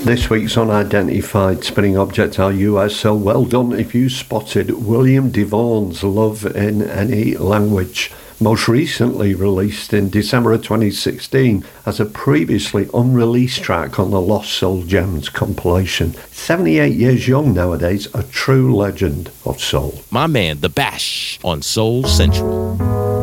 This week's Unidentified Spinning Object are US, so well done if you spotted William DeVaughn's Love in Any Language, most recently released in December of 2016 as a previously unreleased track on the Lost Soul Gems compilation. 78 years young nowadays, a true legend of soul. My man, The Bash, on Soul Central.